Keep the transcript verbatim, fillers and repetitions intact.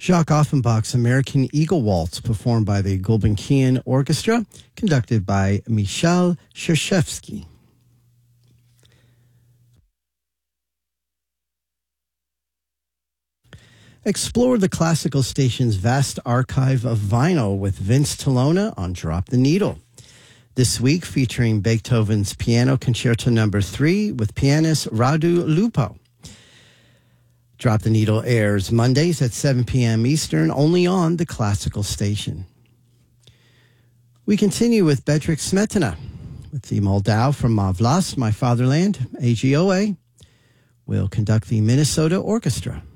Jacques Offenbach's American Eagle Waltz, performed by the Gulbenkian Orchestra, conducted by Michel Shershevsky. Explore the classical station's vast archive of vinyl with Vince Tolona on Drop the Needle. This week featuring Beethoven's Piano Concerto Number three with pianist Radu Lupo. Drop the Needle airs Mondays at seven p.m. Eastern, only on the classical station. We continue with Bedřich Smetana with the Moldau from Ma Vlast, My Fatherland, A G O A. Will conduct the Minnesota Orchestra.